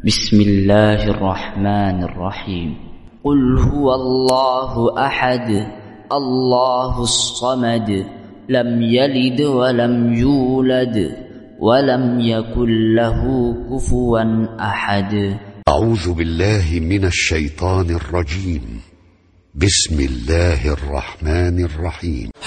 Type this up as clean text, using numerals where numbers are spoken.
بسم الله الرحمن الرحيم. قل هو الله أحد الله الصمد لم يلد ولم يولد ولم يكن له كفوا أحد. أعوذ بالله من الشيطان الرجيم. بسم الله الرحمن الرحيم.